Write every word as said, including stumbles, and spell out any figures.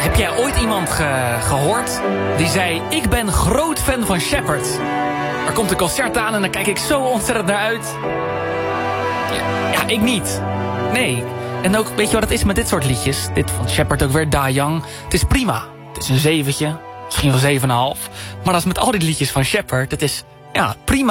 heb jij ooit iemand ge- gehoord die zei... ik ben groot fan van Shepard. Er komt een concert aan en dan kijk ik zo ontzettend naar uit. Ja, ja, ik niet. Nee. En ook, weet je wat het is met dit soort liedjes? Dit van Shepard ook weer, Die Young. Het is prima. Het is een zeventje. Misschien wel zeven komma vijf. Maar dat is met al die liedjes van Shepard. Het is, ja, prima.